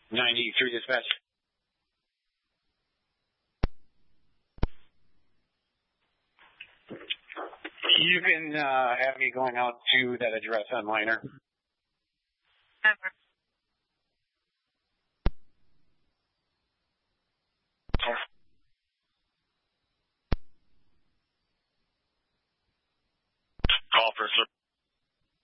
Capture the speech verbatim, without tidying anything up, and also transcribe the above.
ninety-three dispatch. You can uh, have me going out to that address on Minor. Over. Call for